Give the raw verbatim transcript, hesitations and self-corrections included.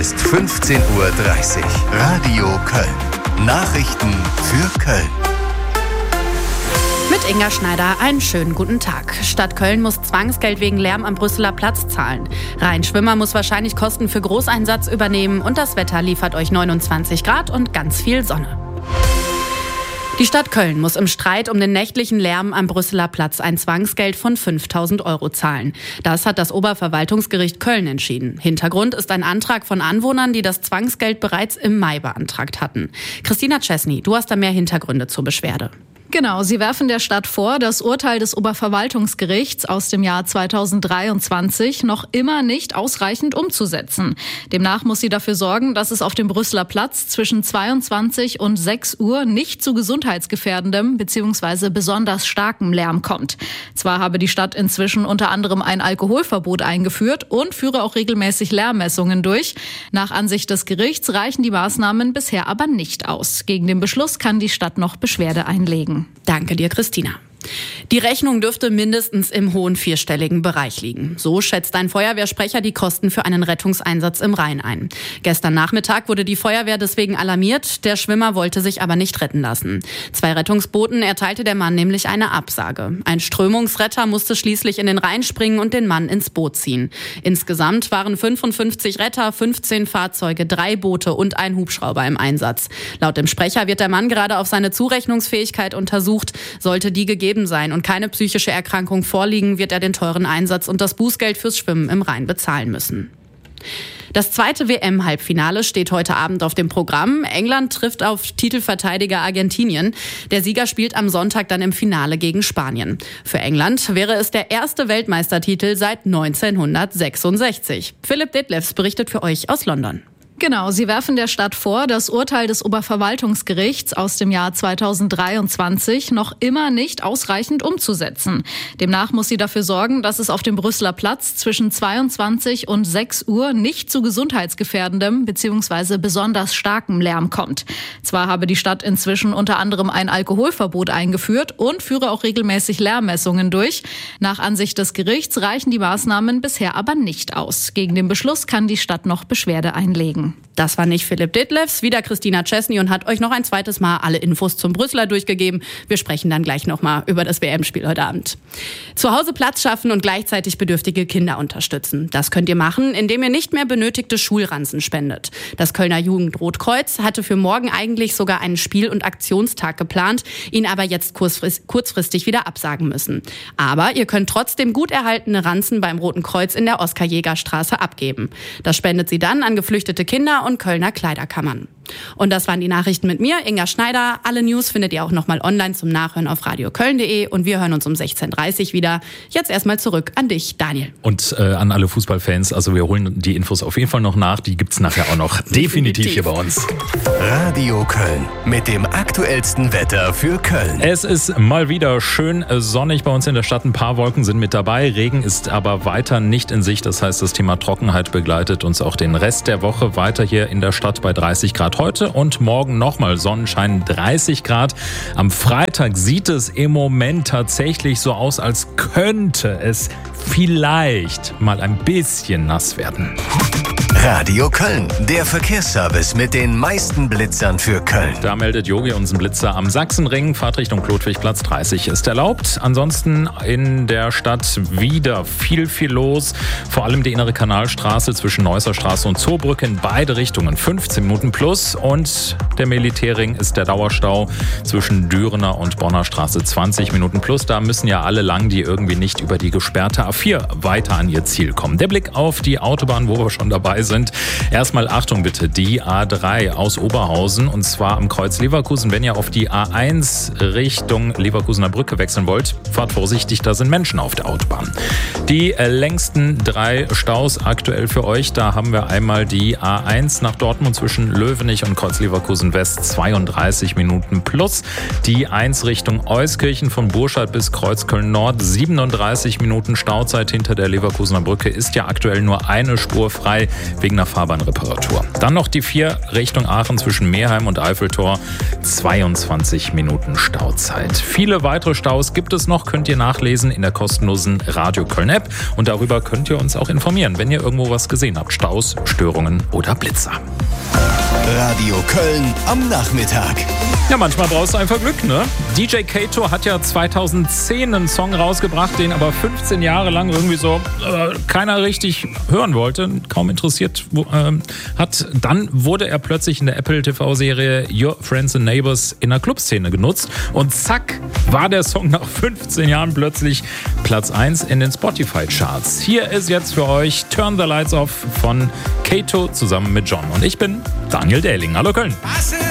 Ist fünfzehn Uhr dreißig. Radio Köln. Nachrichten für Köln. Mit Inga Schneider einen schönen guten Tag. Stadt Köln muss Zwangsgeld wegen Lärm am Brüsseler Platz zahlen. Rhein Schwimmer muss wahrscheinlich Kosten für Großeinsatz übernehmen und das Wetter liefert euch neunundzwanzig Grad und ganz viel Sonne. Die Stadt Köln muss im Streit um den nächtlichen Lärm am Brüsseler Platz ein Zwangsgeld von fünftausend Euro zahlen. Das hat das Oberverwaltungsgericht Köln entschieden. Hintergrund ist ein Antrag von Anwohnern, die das Zwangsgeld bereits im Mai beantragt hatten. Christina Czesny, du hast da mehr Hintergründe zur Beschwerde. Genau, sie werfen der Stadt vor, das Urteil des Oberverwaltungsgerichts aus dem Jahr zweitausenddreiundzwanzig noch immer nicht ausreichend umzusetzen. Demnach muss sie dafür sorgen, dass es auf dem Brüsseler Platz zwischen zweiundzwanzig und sechs Uhr nicht zu gesundheitsgefährdendem bzw. besonders starkem Lärm kommt. Zwar habe die Stadt inzwischen unter anderem ein Alkoholverbot eingeführt und führe auch regelmäßig Lärmmessungen durch. Nach Ansicht des Gerichts reichen die Maßnahmen bisher aber nicht aus. Gegen den Beschluss kann die Stadt noch Beschwerde einlegen. Danke dir, Christina. Die Rechnung dürfte mindestens im hohen vierstelligen Bereich liegen. So schätzt ein Feuerwehrsprecher die Kosten für einen Rettungseinsatz im Rhein ein. Gestern Nachmittag wurde die Feuerwehr deswegen alarmiert. Der Schwimmer wollte sich aber nicht retten lassen. Zwei Rettungsbooten erteilte der Mann nämlich eine Absage. Ein Strömungsretter musste schließlich in den Rhein springen und den Mann ins Boot ziehen. Insgesamt waren fünfundfünfzig Retter, fünfzehn Fahrzeuge, drei Boote und ein Hubschrauber im Einsatz. Laut dem Sprecher wird der Mann gerade auf seine Zurechnungsfähigkeit untersucht. Sollte die gegeben sein und keine psychische Erkrankung vorliegen, wird er den teuren Einsatz und das Bußgeld fürs Schwimmen im Rhein bezahlen müssen. Das zweite W M-Halbfinale steht heute Abend auf dem Programm. England trifft auf Titelverteidiger Argentinien. Der Sieger spielt am Sonntag dann im Finale gegen Spanien. Für England wäre es der erste Weltmeistertitel seit neunzehnhundertsechsundsechzig. Philipp Detlefs berichtet für euch aus London. Genau, sie werfen der Stadt vor, das Urteil des Oberverwaltungsgerichts aus dem Jahr zweitausenddreiundzwanzig noch immer nicht ausreichend umzusetzen. Demnach muss sie dafür sorgen, dass es auf dem Brüsseler Platz zwischen zweiundzwanzig und sechs Uhr nicht zu gesundheitsgefährdendem bzw. besonders starkem Lärm kommt. Zwar habe die Stadt inzwischen unter anderem ein Alkoholverbot eingeführt und führe auch regelmäßig Lärmmessungen durch. Nach Ansicht des Gerichts reichen die Maßnahmen bisher aber nicht aus. Gegen den Beschluss kann die Stadt noch Beschwerde einlegen. Das war nicht Philipp Detlefs, wieder Christina Czesny und hat euch noch ein zweites Mal alle Infos zum Brüsseler durchgegeben. Wir sprechen dann gleich nochmal über das W M-Spiel heute Abend. Zu Hause Platz schaffen und gleichzeitig bedürftige Kinder unterstützen. Das könnt ihr machen, indem ihr nicht mehr benötigte Schulranzen spendet. Das Kölner Jugendrotkreuz hatte für morgen eigentlich sogar einen Spiel- und Aktionstag geplant, ihn aber jetzt kurzfristig wieder absagen müssen. Aber ihr könnt trotzdem gut erhaltene Ranzen beim Roten Kreuz in der Oskar-Jäger-Straße abgeben. Das spendet sie dann an geflüchtete Kinder und Kölner Kleiderkammern. Und das waren die Nachrichten mit mir, Inga Schneider. Alle News findet ihr auch nochmal online zum Nachhören auf radioköln punkt de und wir hören uns um sechzehn Uhr dreißig wieder. Jetzt erstmal zurück an dich, Daniel. Und äh, an alle Fußballfans, also wir holen die Infos auf jeden Fall noch nach, die gibt's nachher auch noch definitiv hier bei uns. Radio Köln mit dem aktuellsten Wetter für Köln. Es ist mal wieder schön sonnig bei uns in der Stadt, ein paar Wolken sind mit dabei, Regen ist aber weiter nicht in Sicht, das heißt das Thema Trockenheit begleitet uns auch den Rest der Woche weiter hier in der Stadt bei dreißig Grad heute und morgen nochmal Sonnenschein dreißig Grad. Am Freitag sieht es im Moment tatsächlich so aus, als könnte es vielleicht mal ein bisschen nass werden. Radio Köln, der Verkehrsservice mit den meisten Blitzern für Köln. Da meldet Yogi uns einen Blitzer am Sachsenring. Fahrtrichtung Klotwigplatz dreißig ist erlaubt. Ansonsten in der Stadt wieder viel, viel los. Vor allem die innere Kanalstraße zwischen Neusser Straße und Zoobrücke in beide Richtungen. fünfzehn Minuten plus. Und der Militärring ist der Dauerstau zwischen Dürener und Bonner Straße zwanzig Minuten plus. Da müssen ja alle lang, die irgendwie nicht über die gesperrte A vier weiter an ihr Ziel kommen. Der Blick auf die Autobahn, wo wir schon dabei sind. Sind. Erstmal Achtung bitte, die A drei aus Oberhausen und zwar am Kreuz Leverkusen. Wenn ihr auf die A eins Richtung Leverkusener Brücke wechseln wollt, fahrt vorsichtig, da sind Menschen auf der Autobahn. Die äh, längsten drei Staus aktuell für euch, da haben wir einmal die A eins nach Dortmund zwischen Löwenich und Kreuz Leverkusen Richtung West zweiunddreißig Minuten plus. Die eins Richtung Euskirchen von Burscheid bis Kreuzköln Nord siebenunddreißig Minuten Stauzeit. Hinter der Leverkusener Brücke ist ja aktuell nur eine Spur frei wegen einer Fahrbahnreparatur. Dann noch die vier Richtung Aachen zwischen Meerheim und Eiffeltor, zweiundzwanzig Minuten Stauzeit. Viele weitere Staus gibt es noch, könnt ihr nachlesen in der kostenlosen Radio Köln App. Und darüber könnt ihr uns auch informieren, wenn ihr irgendwo was gesehen habt. Staus, Störungen oder Blitzer. Radio Köln am Nachmittag. Ja, manchmal brauchst du einfach Glück, ne? D J Kato hat ja zweitausendzehn einen Song rausgebracht, den aber fünfzehn Jahre lang irgendwie so äh, keiner richtig hören wollte, kaum interessiert äh, hat. Dann wurde er plötzlich in der Apple T V-Serie Your Friends and Neighbors in der Clubszene genutzt. Und zack, war der Song nach fünfzehn Jahren plötzlich Platz eins in den Spotify-Charts. Hier ist jetzt für euch Turn the Lights Off von Kato zusammen mit John. Und ich bin Daniel Dähling. Hallo Köln.